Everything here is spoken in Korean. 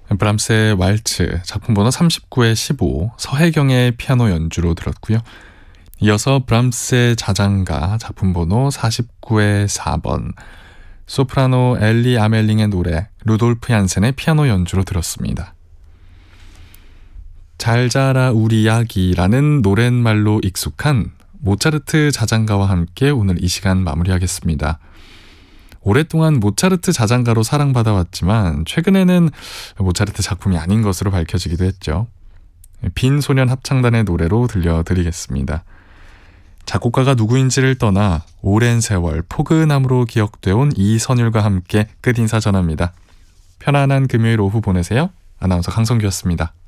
브람스의 왈츠 작품 번호 39의 15 서혜경의 피아노 연주로 들었고요. 이어서 브람스의 자장가 작품 번호 49의 4번 소프라노 엘리 아멜링의 노래 루돌프 얀센의 피아노 연주로 들었습니다. 잘 자라 우리 아기라는 노랫말로 익숙한 모차르트 자장가와 함께 오늘 이 시간 마무리하겠습니다. 오랫동안 모차르트 자장가로 사랑받아왔지만 최근에는 모차르트 작품이 아닌 것으로 밝혀지기도 했죠. 빈 소년 합창단의 노래로 들려드리겠습니다. 작곡가가 누구인지를 떠나 오랜 세월 포근함으로 기억되어 온 이선율과 함께 끝인사 전합니다. 편안한 금요일 오후 보내세요. 아나운서 강성규였습니다.